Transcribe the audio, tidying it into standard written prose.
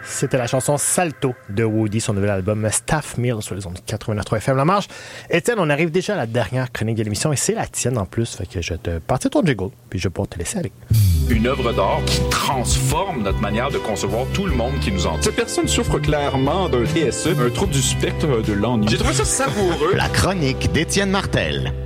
C'était la chanson Salto de Woody, son nouvel album Staff Meal sur les ondes 89.3 FM La Marche. Étienne, on arrive déjà à la dernière chronique de l'émission et c'est la tienne en plus. Fait que je vais te partir ton jiggle puis je vais pouvoir te laisser aller. Une œuvre d'art qui transforme notre manière de concevoir tout le monde qui nous entoure. Cette personne souffre clairement d'un TSE, un trouble du spectre de l'ennui. J'ai trouvé ça savoureux. La chronique d'Étienne Martel.